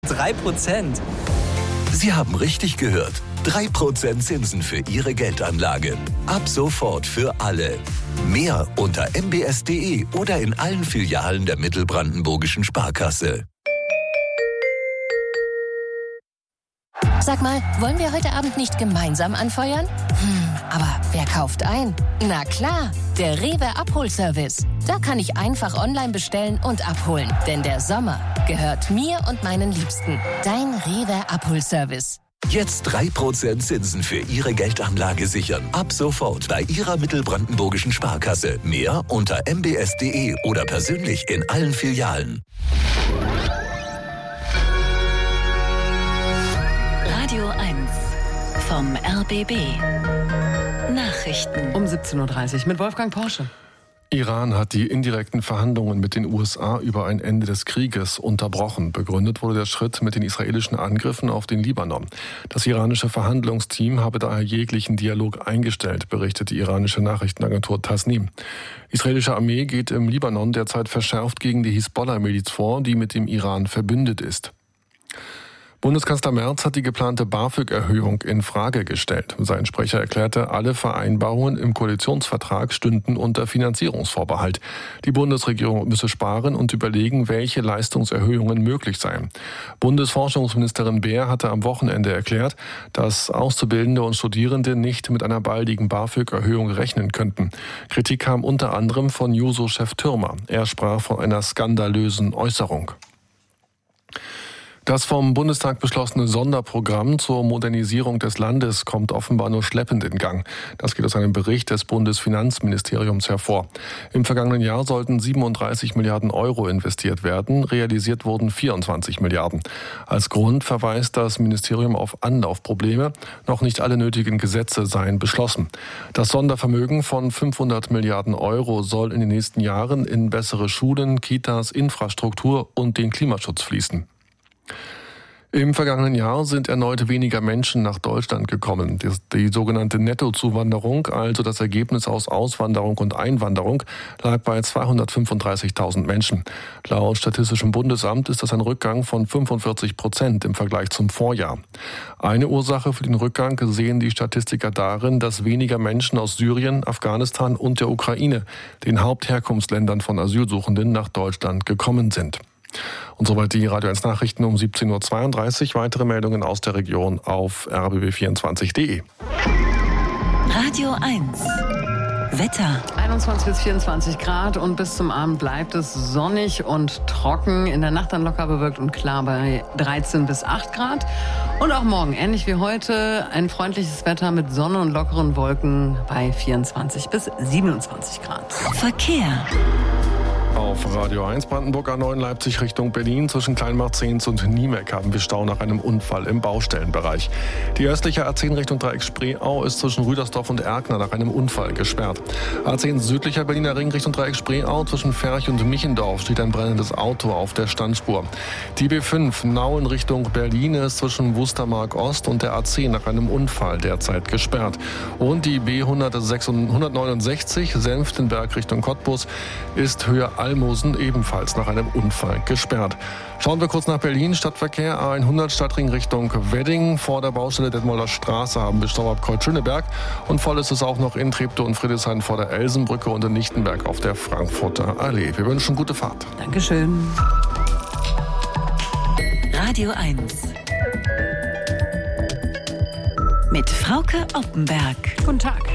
3%. Sie haben richtig gehört. 3% Zinsen für Ihre Geldanlage. Ab sofort für alle. Mehr unter mbs.de oder in allen Filialen der Mittelbrandenburgischen Sparkasse. Sag mal, wollen wir heute Abend nicht gemeinsam anfeuern? Aber wer kauft ein? Na klar, der Rewe Abholservice. Da kann ich einfach online bestellen und abholen. Denn der Sommer gehört mir und meinen Liebsten. Dein Rewe Abholservice. Jetzt 3% Zinsen für Ihre Geldanlage sichern. Ab sofort bei Ihrer Mittelbrandenburgischen Sparkasse. Mehr unter mbs.de oder persönlich in allen Filialen. Radio 1 vom RBB. Nachrichten. Um 17.30 Uhr mit Wolfgang Porsche. Iran hat die indirekten Verhandlungen mit den USA über ein Ende des Krieges unterbrochen. Begründet wurde der Schritt mit den israelischen Angriffen auf den Libanon. Das iranische Verhandlungsteam habe daher jeglichen Dialog eingestellt, berichtet die iranische Nachrichtenagentur Tasnim. Die israelische Armee geht im Libanon derzeit verschärft gegen die Hisbollah-Miliz vor, die mit dem Iran verbündet ist. Bundeskanzler Merz hat die geplante BAföG-Erhöhung in Frage gestellt. Sein Sprecher erklärte, alle Vereinbarungen im Koalitionsvertrag stünden unter Finanzierungsvorbehalt. Die Bundesregierung müsse sparen und überlegen, welche Leistungserhöhungen möglich seien. Bundesforschungsministerin Beer hatte am Wochenende erklärt, dass Auszubildende und Studierende nicht mit einer baldigen BAföG-Erhöhung rechnen könnten. Kritik kam unter anderem von Juso-Chef Thürmer. Er sprach von einer skandalösen Äußerung. Das vom Bundestag beschlossene Sonderprogramm zur Modernisierung des Landes kommt offenbar nur schleppend in Gang. Das geht aus einem Bericht des Bundesfinanzministeriums hervor. Im vergangenen Jahr sollten 37 Milliarden Euro investiert werden, realisiert wurden 24 Milliarden. Als Grund verweist das Ministerium auf Anlaufprobleme. Noch nicht alle nötigen Gesetze seien beschlossen. Das Sondervermögen von 500 Milliarden Euro soll in den nächsten Jahren in bessere Schulen, Kitas, Infrastruktur und den Klimaschutz fließen. Im vergangenen Jahr sind erneut weniger Menschen nach Deutschland gekommen. Die sogenannte Nettozuwanderung, also das Ergebnis aus Auswanderung und Einwanderung, lag bei 235.000 Menschen. Laut Statistischem Bundesamt ist das ein Rückgang von 45% im Vergleich zum Vorjahr. Eine Ursache für den Rückgang sehen die Statistiker darin, dass weniger Menschen aus Syrien, Afghanistan und der Ukraine, den Hauptherkunftsländern von Asylsuchenden, nach Deutschland gekommen sind. Und soweit die Radio 1 Nachrichten um 17.32 Uhr. Weitere Meldungen aus der Region auf rbb24.de. Radio 1. Wetter. 21 bis 24 Grad und bis zum Abend bleibt es sonnig und trocken. In der Nacht dann locker bewölkt und klar bei 13 bis 8 Grad. Und auch morgen, ähnlich wie heute, ein freundliches Wetter mit Sonne und lockeren Wolken bei 24 bis 27 Grad. Verkehr. Auf Radio 1 Brandenburg A9 Leipzig Richtung Berlin zwischen Kleinmachzehns und Niemeck haben wir Stau nach einem Unfall im Baustellenbereich. Die östliche A10 Richtung Dreieck Spreeau ist zwischen Rüdersdorf und Erkner nach einem Unfall gesperrt. A10 südlicher Berliner Ring Richtung Dreieck Spreeau zwischen Ferch und Michendorf steht ein brennendes Auto auf der Standspur. Die B5 Nauen Richtung Berlin ist zwischen Wustermark Ost und der A10 nach einem Unfall derzeit gesperrt. Und die B169 Senftenberg Richtung Cottbus ist Höhe Almosen ebenfalls nach einem Unfall gesperrt. Schauen wir kurz nach Berlin. Stadtverkehr A100 Stadtring Richtung Wedding. Vor der Baustelle Detmolder Straße haben wir Stau ab Kreuz-Schöneberg. Und voll ist es auch noch in Treptow und Friedrichshain vor der Elsenbrücke und in Lichtenberg auf der Frankfurter Allee. Wir wünschen gute Fahrt. Dankeschön. Radio 1. Mit Frauke Oppenberg. Guten Tag.